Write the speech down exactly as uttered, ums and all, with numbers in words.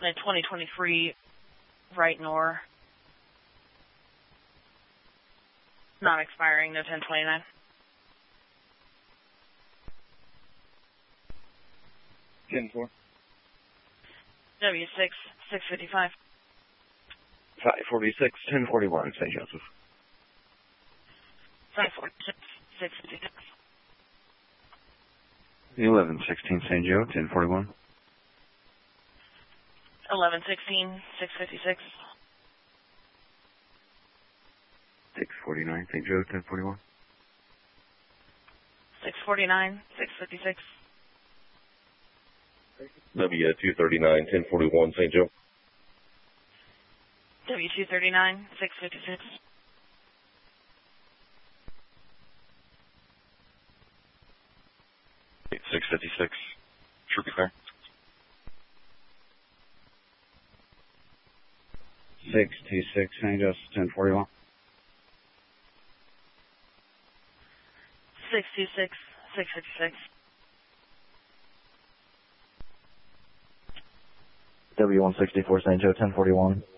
The twenty twenty-three Right Nor. Not expiring, no ten twenty-nine. ten four. W six, six fifty-five. five forty-six, ten forty-one, Saint Joseph. five forty-six, six fifty-six. eleven sixteen, Saint Joe, ten forty-one. eleven sixteen, six fifty-six. six forty-nine, Saint Joe, ten forty-one. six forty-nine, six fifty-six. W two thirty-nine, ten forty-one, Saint Joe. W two thirty-nine, six fifty-six. six fifty-six, should be fair. six two six, Saint Joseph, ten forty-one. six two six, six fifty-six. W one sixty-four, Saint Joe, ten forty-one.